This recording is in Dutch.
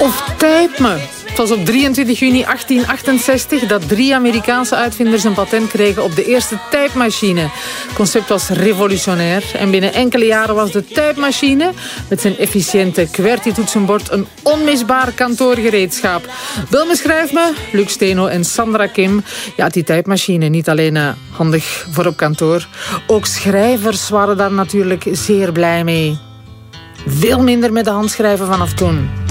Of type me. Het was op 23 juni 1868 dat 3 Amerikaanse uitvinders een patent kregen op de eerste typemachine. Het concept was revolutionair en binnen enkele jaren was de typemachine met zijn efficiënte QWERTY-toetsenbord een onmisbaar kantoorgereedschap. Bel me, schrijf me, Luc Steno en Sandra Kim. Ja, die typemachine, niet alleen handig voor op kantoor. Ook schrijvers waren daar natuurlijk zeer blij mee. Veel minder met de hand schrijven vanaf toen.